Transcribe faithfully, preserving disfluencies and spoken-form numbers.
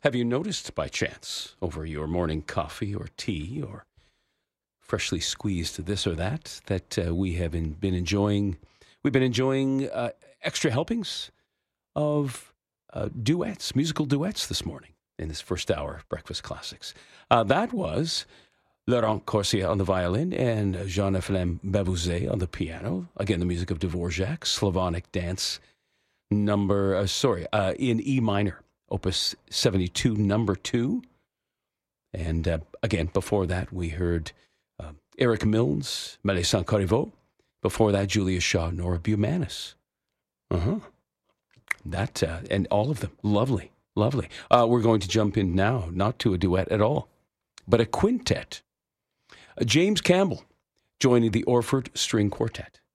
Have you noticed by chance over your morning coffee or tea or freshly squeezed this or that that uh, we have in, been enjoying, we've been enjoying uh, extra helpings of uh, duets, musical duets this morning in this first hour of Breakfast Classics. Uh, that was Laurent Corsia on the violin and Jean-Ephraim Bavouzet on the piano. Again, the music of Dvorak, Slavonic Dance, number, uh, sorry, uh, in E minor, Opus seventy-two, number two. And uh, again, before that, we heard uh, Eric Milnes, Melisande Corriveau. Before that, Julia Shaw, Nora Bumanis. Uh-huh. That, uh, and all of them, lovely, lovely. Uh, we're going to jump in now, not to a duet at all, but a quintet. Uh, James Campbell joining the Orford String Quartet.